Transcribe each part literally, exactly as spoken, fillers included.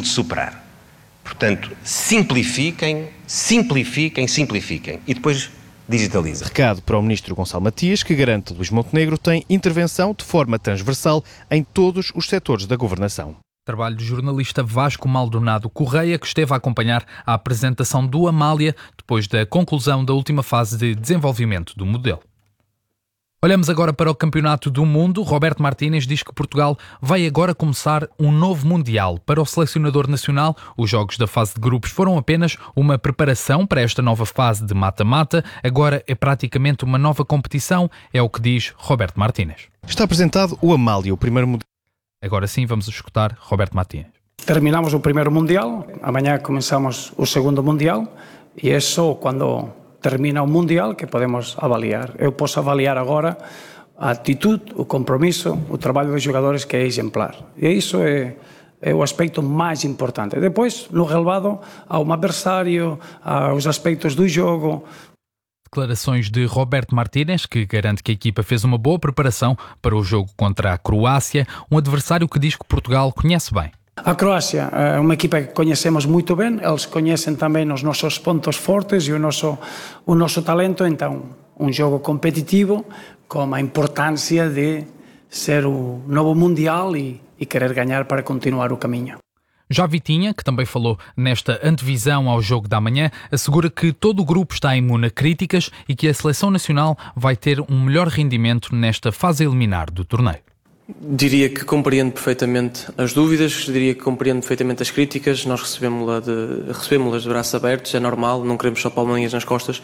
de superar. Portanto, simplifiquem, simplifiquem, simplifiquem. E depois digitalizem. Recado para o ministro Gonçalo Matias, que garante que Luís Montenegro tem intervenção de forma transversal em todos os setores da governação. Trabalho do jornalista Vasco Maldonado Correia, que esteve a acompanhar a apresentação do Amália depois da conclusão da última fase de desenvolvimento do modelo. Olhamos agora para o Campeonato do Mundo. Roberto Martínez diz que Portugal vai agora começar um novo Mundial. Para o selecionador nacional, os jogos da fase de grupos foram apenas uma preparação para esta nova fase de mata-mata. Agora é praticamente uma nova competição, é o que diz Roberto Martínez. Está apresentado o Amália, o primeiro Mundial. Agora sim, vamos escutar Roberto Martínez. Terminamos o primeiro Mundial, amanhã começamos o segundo Mundial e é só quando termina o Mundial que podemos avaliar. Eu posso avaliar agora a atitude, o compromisso, o trabalho dos jogadores, que é exemplar. E isso é, é o aspecto mais importante. Depois, no relevado ao adversário, aos aspectos do jogo. Declarações de Roberto Martínez, que garante que a equipa fez uma boa preparação para o jogo contra a Croácia, um adversário que diz que Portugal conhece bem. A Croácia é uma equipa que conhecemos muito bem, eles conhecem também os nossos pontos fortes e o nosso, o nosso talento, então um jogo competitivo com a importância de ser o novo Mundial e, e querer ganhar para continuar o caminho. Já Vitinha, que também falou nesta antevisão ao jogo da manhã, assegura que todo o grupo está imune a críticas e que a seleção nacional vai ter um melhor rendimento nesta fase eliminar do torneio. Diria que compreendo perfeitamente as dúvidas, diria que compreendo perfeitamente as críticas, nós recebemos-las de, recebemos de braços abertos, é normal, não queremos só palmadinhas nas costas,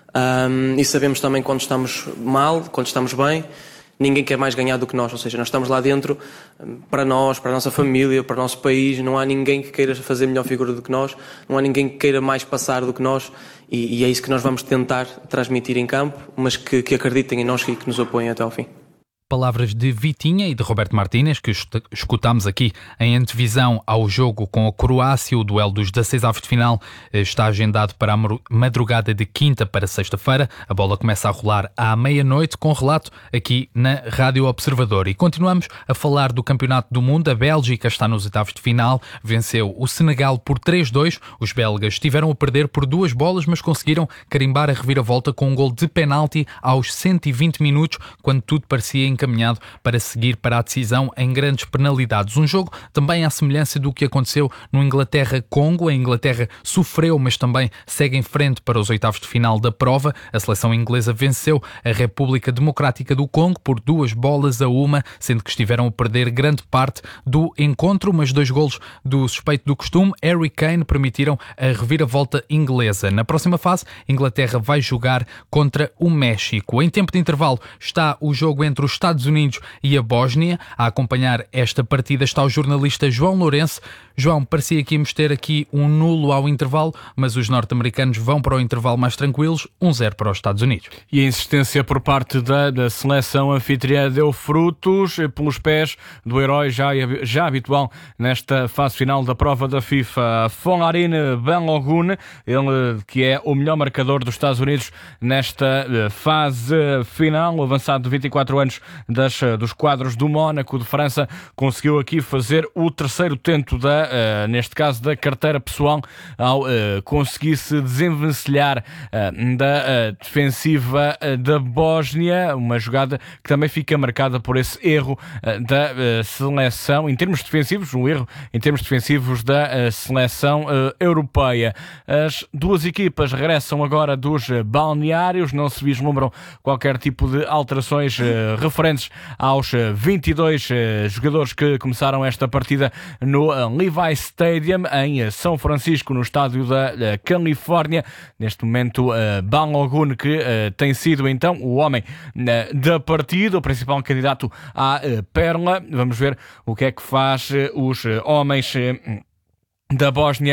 um, e sabemos também quando estamos mal, quando estamos bem, ninguém quer mais ganhar do que nós, ou seja, nós estamos lá dentro para nós, para a nossa família, para o nosso país, não há ninguém que queira fazer melhor figura do que nós, não há ninguém que queira mais passar do que nós, e, e é isso que nós vamos tentar transmitir em campo, mas que, que acreditem em nós e que nos apoiem até ao fim. Palavras de Vitinha e de Roberto Martínez, que escutámos aqui em antevisão ao jogo com a Croácia. O duelo dos dezasseis avos de final está agendado para a madrugada de quinta para sexta-feira. A bola começa a rolar à meia-noite, com relato aqui na Rádio Observador. E continuamos a falar do Campeonato do Mundo. A Bélgica está nos oitavos de final, venceu o Senegal por três a dois. Os belgas estiveram a perder por duas bolas, mas conseguiram carimbar a reviravolta com um gol de penalti aos cento e vinte minutos, quando tudo parecia encaminhado para seguir para a decisão em grandes penalidades. Um jogo também à semelhança do que aconteceu no Inglaterra-Congo. A Inglaterra sofreu, mas também segue em frente para os oitavos de final da prova. A seleção inglesa venceu a República Democrática do Congo por duas bolas a uma, sendo que estiveram a perder grande parte do encontro, mas dois golos do suspeito do costume, Harry Kane, permitiram a reviravolta inglesa. Na próxima fase, a Inglaterra vai jogar contra o México. Em tempo de intervalo está o jogo entre os Estados Unidos e a Bósnia. A acompanhar esta partida está o jornalista João Lourenço. João, parecia que íamos ter aqui um nulo ao intervalo, mas os norte-americanos vão para o intervalo mais tranquilos, um a zero para os Estados Unidos. E a insistência por parte da, da seleção anfitriã deu frutos pelos pés do herói já, já habitual nesta fase final da prova da FIFA, Folarin Balogun, ele que é o melhor marcador dos Estados Unidos nesta fase final, o avançado de vinte e quatro anos das, dos quadros do Mónaco de França, conseguiu aqui fazer o terceiro tento da, uh, neste caso da carteira pessoal, ao uh, conseguir se desenvencilhar uh, da uh, defensiva uh, da Bósnia, uma jogada que também fica marcada por esse erro uh, da uh, seleção, em termos defensivos, um erro em termos defensivos da uh, seleção uh, europeia. As duas equipas regressam agora dos uh, balneários, não se vislumbram qualquer tipo de alterações uh, referentes aos vinte e dois uh, jogadores que começaram esta partida no uh, Levi Stadium em uh, São Francisco, no estádio da uh, Califórnia. Neste momento, uh, Balogun, que uh, tem sido então o homem uh, da partida, o principal candidato à uh, Perla. Vamos ver o que é que faz uh, os uh, homens uh, da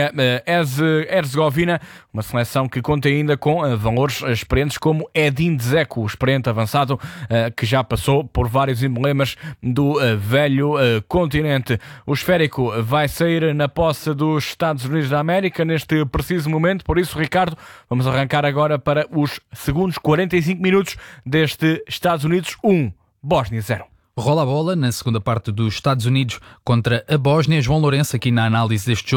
Bósnia-Herzegovina, uma seleção que conta ainda com uh, valores experientes como Edin Dzeko, o experiente avançado uh, que já passou por vários emblemas do uh, velho uh, continente. O esférico vai sair na posse dos Estados Unidos da América neste preciso momento, por isso, Ricardo, vamos arrancar agora para os segundos quarenta e cinco minutos deste Estados Unidos um, Bósnia zero. Rola a bola na segunda parte dos Estados Unidos contra a Bósnia. João Lourenço aqui na análise deste jogo.